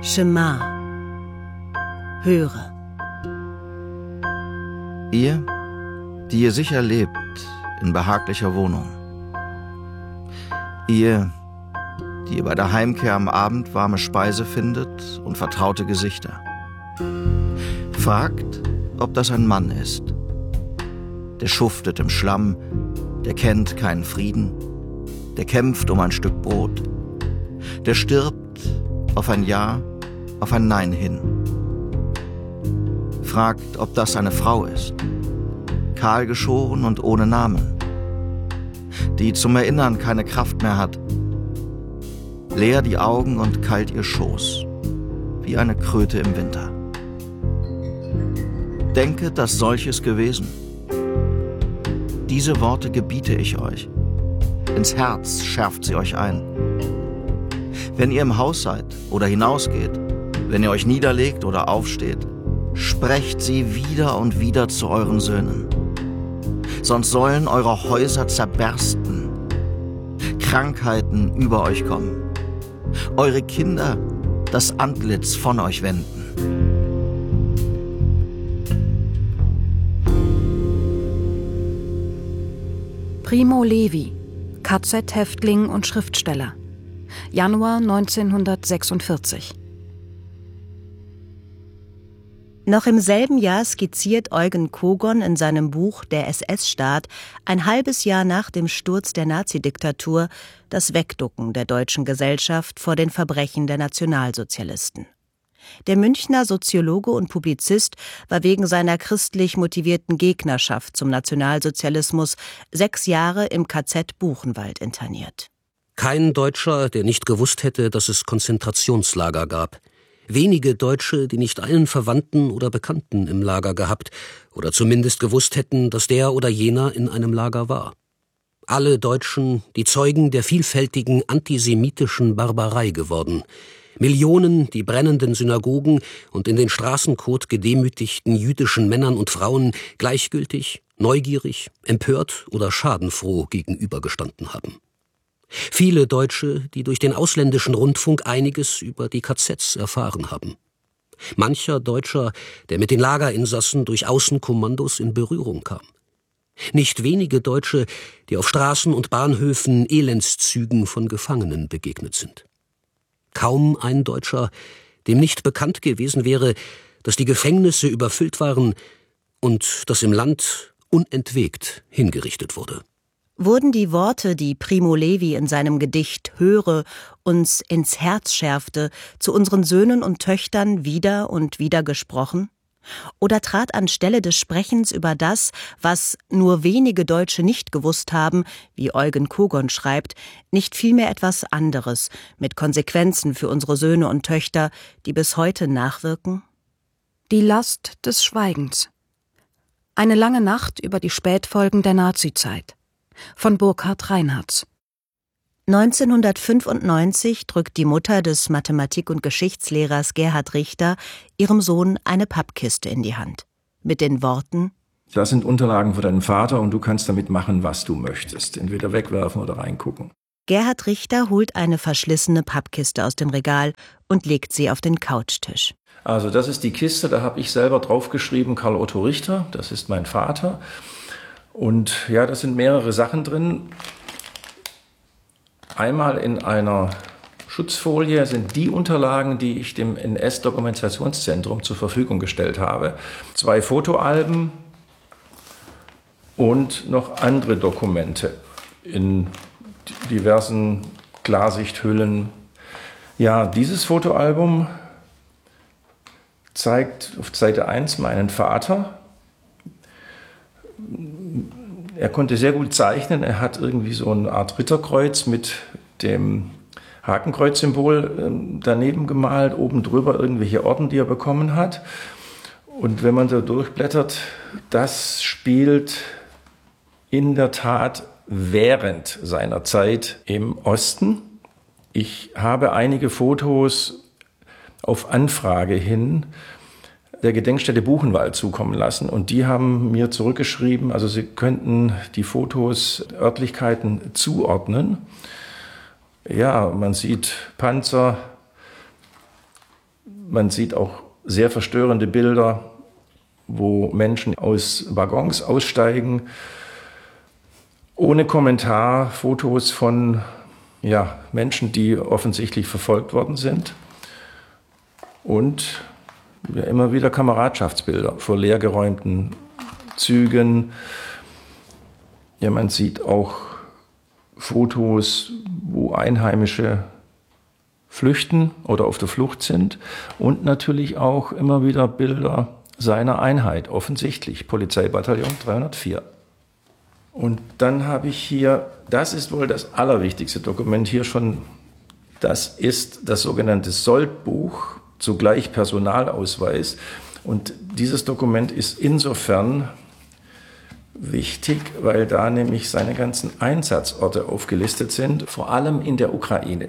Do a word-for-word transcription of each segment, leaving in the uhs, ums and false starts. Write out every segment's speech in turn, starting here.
Shema. Höre. Ihr, die ihr sicher lebt in behaglicher Wohnung. Ihr, die ihr bei der Heimkehr am Abend warme Speise findet und vertraute Gesichter. Fragt, ob das ein Mann ist. Der schuftet im Schlamm, der kennt keinen Frieden, der kämpft um ein Stück Brot, der stirbt auf ein Ja, auf ein Nein hin. Fragt, ob das eine Frau ist, kahlgeschoren und ohne Namen, die zum Erinnern keine Kraft mehr hat, leer die Augen und kalt ihr Schoß, wie eine Kröte im Winter. Denke, dass solches gewesen. Diese Worte gebiete ich euch. Ins Herz schärft sie euch ein. Wenn ihr im Haus seid oder hinausgeht, wenn ihr euch niederlegt oder aufsteht, sprecht sie wieder und wieder zu euren Söhnen. Sonst sollen eure Häuser zerbersten, Krankheiten über euch kommen, eure Kinder das Antlitz von euch wenden. Primo Levi, K Z-Häftling und Schriftsteller. Januar neunzehnhundertsechsundvierzig. Noch im selben Jahr skizziert Eugen Kogon in seinem Buch Der S S-Staat ein halbes Jahr nach dem Sturz der Nazidiktatur das Wegducken der deutschen Gesellschaft vor den Verbrechen der Nationalsozialisten. Der Münchner Soziologe und Publizist war wegen seiner christlich motivierten Gegnerschaft zum Nationalsozialismus sechs Jahre im K Z Buchenwald interniert. Kein Deutscher, der nicht gewusst hätte, dass es Konzentrationslager gab. Wenige Deutsche, die nicht einen Verwandten oder Bekannten im Lager gehabt oder zumindest gewusst hätten, dass der oder jener in einem Lager war. Alle Deutschen, die Zeugen der vielfältigen antisemitischen Barbarei geworden. Millionen, die brennenden Synagogen und in den Straßenkot gedemütigten jüdischen Männern und Frauen gleichgültig, neugierig, empört oder schadenfroh gegenübergestanden haben. Viele Deutsche, die durch den ausländischen Rundfunk einiges über die K Zs erfahren haben. Mancher Deutscher, der mit den Lagerinsassen durch Außenkommandos in Berührung kam. Nicht wenige Deutsche, die auf Straßen und Bahnhöfen Elendszügen von Gefangenen begegnet sind. Kaum ein Deutscher, dem nicht bekannt gewesen wäre, dass die Gefängnisse überfüllt waren und dass im Land unentwegt hingerichtet wurde. Wurden die Worte, die Primo Levi in seinem Gedicht Höre uns ins Herz schärfte, zu unseren Söhnen und Töchtern wieder und wieder gesprochen? Oder trat anstelle des Sprechens über das, was nur wenige Deutsche nicht gewusst haben, wie Eugen Kogon schreibt, nicht vielmehr etwas anderes, mit Konsequenzen für unsere Söhne und Töchter, die bis heute nachwirken? Die Last des Schweigens. Eine lange Nacht über die Spätfolgen der Nazizeit. Von Burkhard Reinhardt. neunzehnhundertfünfundneunzig drückt die Mutter des Mathematik- und Geschichtslehrers Gerhard Richter ihrem Sohn eine Pappkiste in die Hand. Mit den Worten: Das sind Unterlagen für deinen Vater und du kannst damit machen, was du möchtest. Entweder wegwerfen oder reingucken. Gerhard Richter holt eine verschlissene Pappkiste aus dem Regal und legt sie auf den Couchtisch. Also das ist die Kiste, da habe ich selber draufgeschrieben, Karl Otto Richter, das ist mein Vater. Und ja, da sind mehrere Sachen drin. Einmal in einer Schutzfolie sind die Unterlagen, die ich dem N S-Dokumentationszentrum zur Verfügung gestellt habe. Zwei Fotoalben und noch andere Dokumente in diversen Klarsichthüllen. Ja, dieses Fotoalbum zeigt auf Seite eins meinen Vater. Er konnte sehr gut zeichnen. Er hat irgendwie so eine Art Ritterkreuz mit dem Hakenkreuzsymbol daneben gemalt, oben drüber irgendwelche Orden, die er bekommen hat. Und wenn man so durchblättert, das spielt in der Tat während seiner Zeit im Osten. Ich habe einige Fotos auf Anfrage hin der Gedenkstätte Buchenwald zukommen lassen. Und die haben mir zurückgeschrieben, also sie könnten die Fotos Örtlichkeiten zuordnen. Ja, man sieht Panzer, Man sieht auch sehr verstörende Bilder, wo Menschen aus Waggons aussteigen, ohne Kommentar, Fotos von ja, Menschen, die offensichtlich verfolgt worden sind. Und ja, immer wieder Kameradschaftsbilder vor leergeräumten Zügen. Ja, man sieht auch Fotos, wo Einheimische flüchten oder auf der Flucht sind. Und natürlich auch immer wieder Bilder seiner Einheit, offensichtlich, Polizeibataillon dreihundertvier. Und dann habe ich hier, das ist wohl das allerwichtigste Dokument hier schon, das ist das sogenannte Soldbuch, zugleich Personalausweis. Und dieses Dokument ist insofern wichtig, weil da nämlich seine ganzen Einsatzorte aufgelistet sind, vor allem in der Ukraine.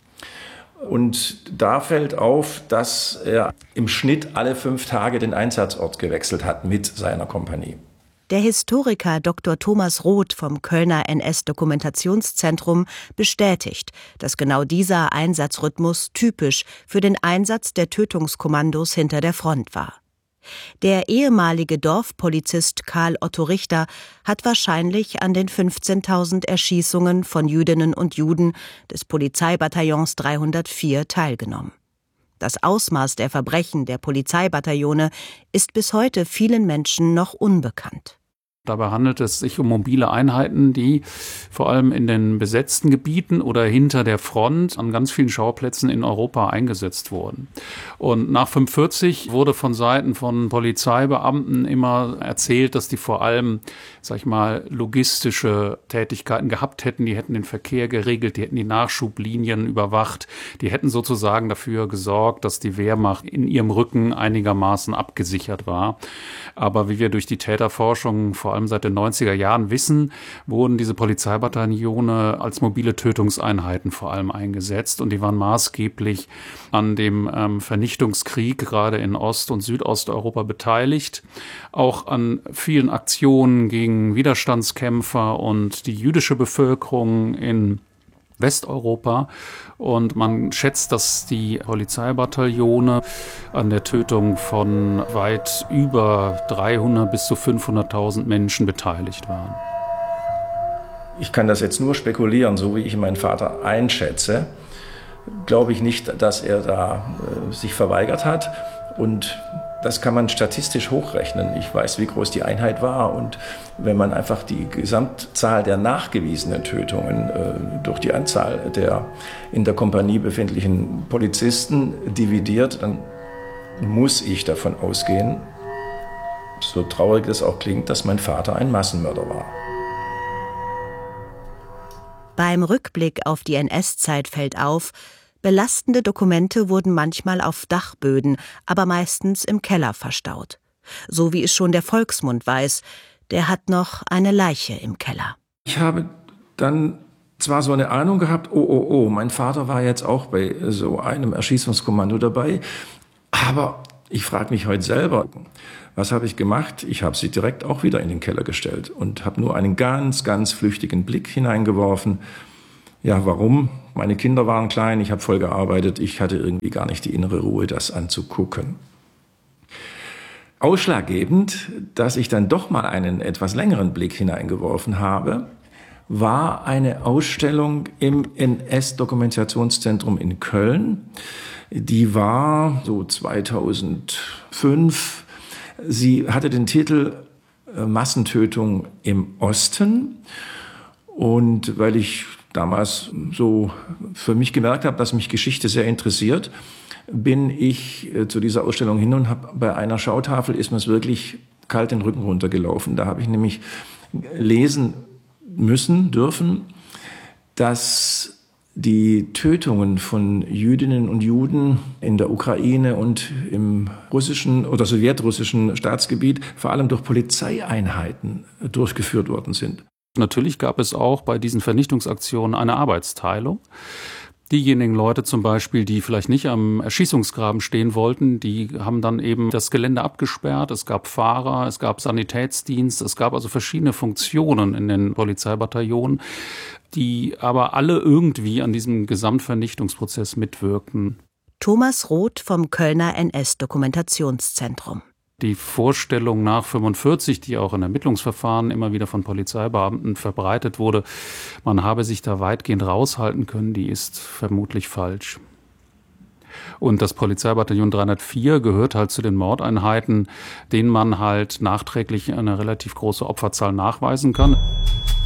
Und da fällt auf, dass er im Schnitt alle fünf Tage den Einsatzort gewechselt hat mit seiner Kompanie. Der Historiker Doktor Thomas Roth vom Kölner N S-Dokumentationszentrum bestätigt, dass genau dieser Einsatzrhythmus typisch für den Einsatz der Tötungskommandos hinter der Front war. Der ehemalige Dorfpolizist Karl Otto Richter hat wahrscheinlich an den fünfzehntausend Erschießungen von Jüdinnen und Juden des Polizeibataillons dreihundertvier teilgenommen. Das Ausmaß der Verbrechen der Polizeibataillone ist bis heute vielen Menschen noch unbekannt. Dabei handelt es sich um mobile Einheiten, die vor allem in den besetzten Gebieten oder hinter der Front an ganz vielen Schauplätzen in Europa eingesetzt wurden. Und nach fünfundvierzig wurde von Seiten von Polizeibeamten immer erzählt, dass die vor allem, sag ich mal, logistische Tätigkeiten gehabt hätten. Die hätten den Verkehr geregelt, die hätten die Nachschublinien überwacht, die hätten sozusagen dafür gesorgt, dass die Wehrmacht in ihrem Rücken einigermaßen abgesichert war. Aber wie wir durch die Täterforschung vor allem seit den neunziger Jahren wissen, wurden diese Polizeibataillone als mobile Tötungseinheiten vor allem eingesetzt und die waren maßgeblich an dem ähm, Vernichtungskrieg gerade in Ost- und Südosteuropa beteiligt, auch an vielen Aktionen gegen Widerstandskämpfer und die jüdische Bevölkerung in Westeuropa. Und man schätzt, dass die Polizeibataillone an der Tötung von weit über dreihundert bis zu fünfhunderttausend Menschen beteiligt waren. Ich kann das jetzt nur spekulieren, so wie ich meinen Vater einschätze. Glaube ich nicht, dass er da äh, sich verweigert hat. Und das kann man statistisch hochrechnen. Ich weiß, wie groß die Einheit war. Und wenn man einfach die Gesamtzahl der nachgewiesenen Tötungen äh, durch die Anzahl der in der Kompanie befindlichen Polizisten dividiert, dann muss ich davon ausgehen, so traurig das auch klingt, dass mein Vater ein Massenmörder war. Beim Rückblick auf die N S-Zeit fällt auf, belastende Dokumente wurden manchmal auf Dachböden, aber meistens im Keller verstaut. So wie es schon der Volksmund weiß, der hat noch eine Leiche im Keller. Ich habe dann zwar so eine Ahnung gehabt, oh, oh, oh, mein Vater war jetzt auch bei so einem Erschießungskommando dabei, aber ich frage mich heute selber, was habe ich gemacht? Ich habe sie direkt auch wieder in den Keller gestellt und habe nur einen ganz, ganz flüchtigen Blick hineingeworfen. Ja, warum? Meine Kinder waren klein, ich habe voll gearbeitet, ich hatte irgendwie gar nicht die innere Ruhe, das anzugucken. Ausschlaggebend, dass ich dann doch mal einen etwas längeren Blick hineingeworfen habe, war eine Ausstellung im N S-Dokumentationszentrum in Köln. Die war so zweitausendfünf. Sie hatte den Titel Massentötung im Osten. Und weil ich damals so für mich gemerkt habe, dass mich Geschichte sehr interessiert, bin ich zu dieser Ausstellung hin und habe bei einer Schautafel ist mir es wirklich kalt den Rücken runtergelaufen. Da habe ich nämlich lesen müssen, dürfen, dass die Tötungen von Jüdinnen und Juden in der Ukraine und im russischen oder sowjetrussischen Staatsgebiet vor allem durch Polizeieinheiten durchgeführt worden sind. Natürlich gab es auch bei diesen Vernichtungsaktionen eine Arbeitsteilung. Diejenigen Leute zum Beispiel, die vielleicht nicht am Erschießungsgraben stehen wollten, die haben dann eben das Gelände abgesperrt. Es gab Fahrer, es gab Sanitätsdienst, es gab also verschiedene Funktionen in den Polizeibataillonen, die aber alle irgendwie an diesem Gesamtvernichtungsprozess mitwirkten. Thomas Roth vom Kölner N S-Dokumentationszentrum. Die Vorstellung nach fünfundvierzig, die auch in Ermittlungsverfahren immer wieder von Polizeibeamten verbreitet wurde, man habe sich da weitgehend raushalten können, die ist vermutlich falsch. Und das Polizeibataillon dreihundertvier gehört halt zu den Mordeinheiten, denen man halt nachträglich eine relativ große Opferzahl nachweisen kann.